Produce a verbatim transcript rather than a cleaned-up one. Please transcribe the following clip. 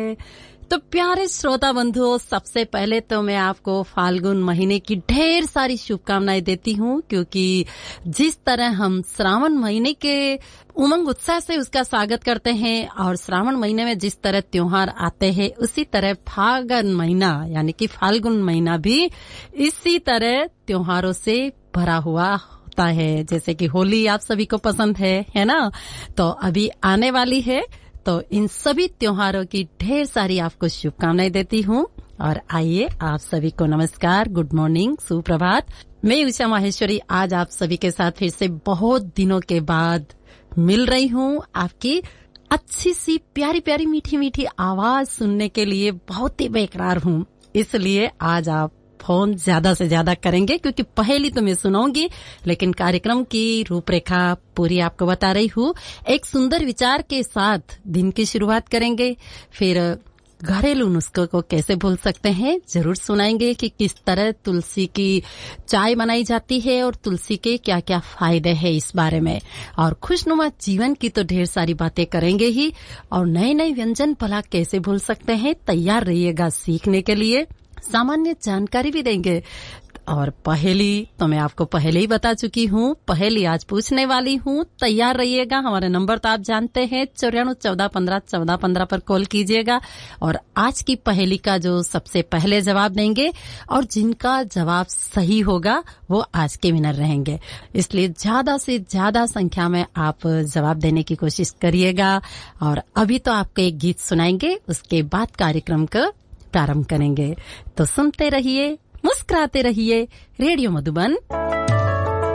तो प्यारे श्रोता बंधुओं, सबसे पहले तो मैं आपको फाल्गुन महीने की ढेर सारी शुभकामनाएं देती हूँ, क्योंकि जिस तरह हम श्रावण महीने के उमंग उत्साह से उसका स्वागत करते हैं और श्रावण महीने में जिस तरह त्योहार आते हैं, उसी तरह फागुन महीना यानी कि फाल्गुन महीना भी इसी तरह त्योहारों से भरा हुआ होता है। जैसे कि होली आप सभी को पसंद है, है ना? तो अभी आने वाली है, तो इन सभी त्योहारों की ढेर सारी आपको शुभकामनाएं देती हूँ। और आइए, आप सभी को नमस्कार, गुड मॉर्निंग, सुप्रभात। मैं उषा माहेश्वरी आज आप सभी के साथ फिर से बहुत दिनों के बाद मिल रही हूँ। आपकी अच्छी सी प्यारी प्यारी मीठी मीठी आवाज सुनने के लिए बहुत ही बेकरार हूँ, इसलिए आज आप फोन ज्यादा से ज्यादा करेंगे, क्योंकि पहली तो मैं सुनाऊंगी, लेकिन कार्यक्रम की रूपरेखा पूरी आपको बता रही हूँ। एक सुंदर विचार के साथ दिन की शुरुआत करेंगे, फिर घरेलू नुस्खों को कैसे भूल सकते हैं जरूर सुनाएंगे कि किस तरह तुलसी की चाय बनाई जाती है और तुलसी के क्या क्या फायदे हैं इस बारे में। और खुशनुमा जीवन की तो ढेर सारी बातें करेंगे ही, और नए नए व्यंजन भला कैसे भूल सकते हैं। तैयार रहिएगा सीखने के लिए, सामान्य जानकारी भी देंगे। और पहेली तो मैं आपको पहले ही बता चुकी हूँ, पहेली आज पूछने वाली हूँ, तैयार रहिएगा। हमारे नंबर तो आप जानते हैं, चौरानवे चौदह पंद्रह चौदह पंद्रह पर कॉल कीजिएगा और आज की पहेली का जो सबसे पहले जवाब देंगे और जिनका जवाब सही होगा वो आज के विनर रहेंगे। इसलिए ज्यादा से ज्यादा संख्या में आप जवाब देने की कोशिश करिएगा। और अभी तो आपको एक गीत सुनाएंगे, उसके बाद कार्यक्रम का प्रारंभ करेंगे। तो सुनते रहिए, मुस्कुराते रहिए, रेडियो मधुबन